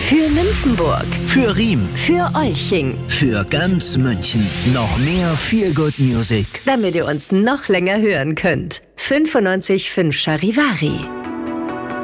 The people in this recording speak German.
Für Nymphenburg. Für Riem. Für Olching. Für ganz München. Noch mehr Feel-Good Music. Damit ihr uns noch länger hören könnt. 95.5 Charivari.